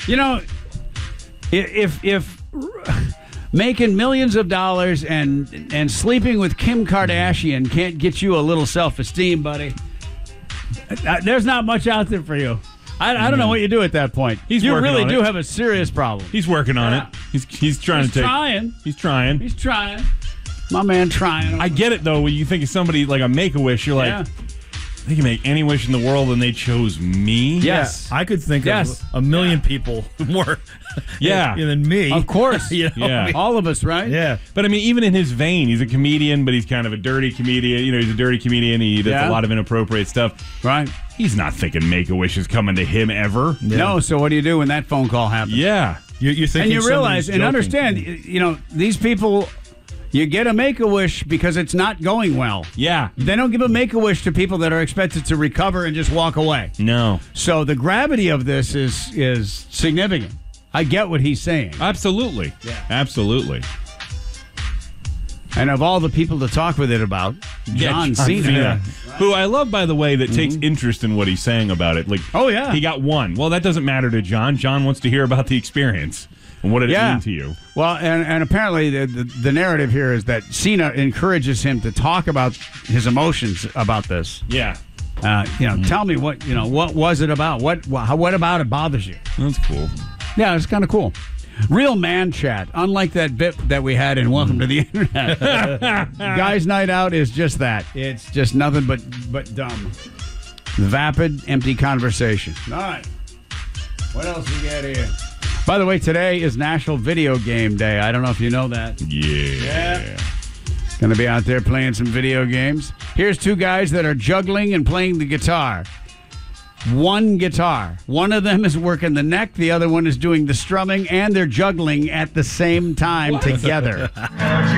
You know, if making millions of dollars and sleeping with Kim Kardashian can't get you a little self-esteem, buddy, there's not much out there for you. I don't know what you do at that point. You really do have a serious problem. He's working on it. He's trying to take. He's trying. He's trying. My man trying. I get it, though. When you think of somebody like a Make-A-Wish, you're like, they can make any wish in the world, and they chose me? Yes. Yeah, I could think of a million people more than me. Of course. You know? Yeah. All of us, right? Yeah. But, I mean, even in his vein, he's a comedian, but he's kind of a dirty comedian. You know, he's a dirty comedian. He does a lot of inappropriate stuff. Right. He's not thinking Make-A-Wish is coming to him ever. Yeah. No, so what do you do when that phone call happens? Yeah. You're thinking, and you realize and understand, you know, these people, you get a Make-A-Wish because it's not going well. Yeah. They don't give a Make-A-Wish to people that are expected to recover and just walk away. No. So the gravity of this is significant. I get what he's saying. Absolutely. Yeah. Absolutely. And of all the people to talk with it about, John Cena. Who I love, by the way, that takes interest in what he's saying about it. Like, oh, yeah. He got one. Well, that doesn't matter to John. John wants to hear about the experience and what it mean to you. Well, and apparently the narrative here is that Cena encourages him to talk about his emotions about this. Yeah. You know, tell me what was it about? What about it bothers you? That's cool. Yeah, it's kind of cool. Real man chat, unlike that bit that we had in Welcome to the Internet. Guys' Night Out is just that. It's just nothing but dumb. Vapid, empty conversation. All right. What else we got here? By the way, today is National Video Game Day. I don't know if you know that. Yeah. Going to be out there playing some video games. Here's two guys that are juggling and playing the guitar. One guitar. One of them is working the neck. The other one is doing the strumming, and they're juggling at the same time together.